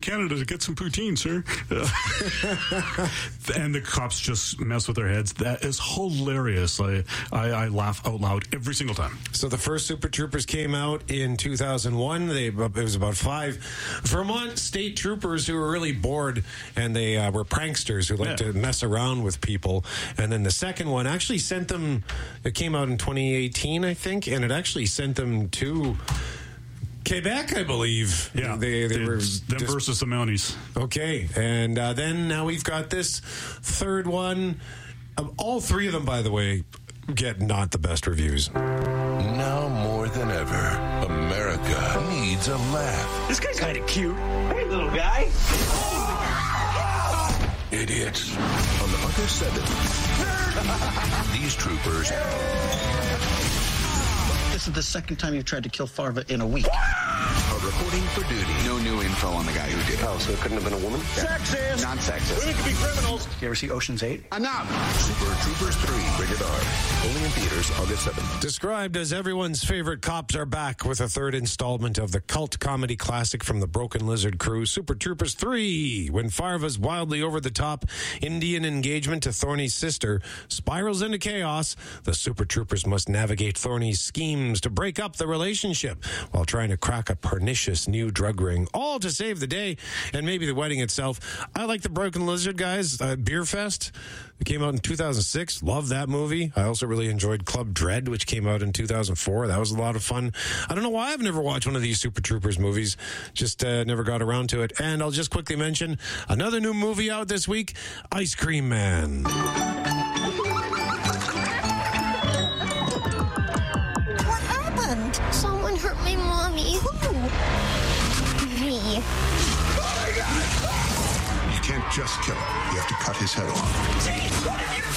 Canada to get some poutine, sir. And the cops just mess with their heads. That is hilarious. I laugh out loud every single time. So the first Super Troopers came out in 2001. It was about 5 Vermont state troopers who were really bored, and they were pranksters who liked to mess around with people. And then the second one actually sent them, it came out in 2018, I think, and it actually sent them to Quebec, I believe. Yeah, they were them versus the Mounties. Okay, and then now we've got this third one. All three of them, by the way, get not the best reviews. Now more than ever, America needs a laugh. This guy's kind of cute. Hey, little guy. Idiots. On the August 7th, these troopers... This is the second time you've tried to kill Farva in a week. are reporting for duty. No new info on the guy who did it. Oh, so it couldn't have been a woman? Sexist! Non-sexist. Women can be criminals. You ever see Ocean's 8? Enough! Super Troopers 3, rated R. Only in theaters August 7th. Described as everyone's favorite cops are back with a third installment of the cult comedy classic from the Broken Lizard crew, Super Troopers 3. When Farva's wildly over-the-top Indian engagement to Thorny's sister spirals into chaos, the Super Troopers must navigate Thorny's schemes to break up the relationship while trying to crack a pernicious new drug ring, all to save the day and maybe the wedding itself. I like the Broken Lizard guys. Beer Fest, it came out in 2006. Love that movie. I also really enjoyed Club Dread, which came out in 2004. That was a lot of fun. I don't know why I've never watched one of these Super Troopers movies. Just never got around to it. And I'll just quickly mention another new movie out this week, Ice Cream Man. Someone hurt my mommy. Who? Me. You can't just kill him. You have to cut his head off.